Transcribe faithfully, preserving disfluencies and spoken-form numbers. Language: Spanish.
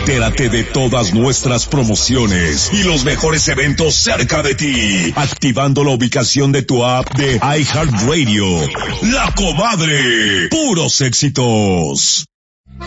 Entérate de todas nuestras promociones y los mejores eventos cerca de ti, activando la ubicación de tu app de iHeartRadio. La Comadre. Puros éxitos.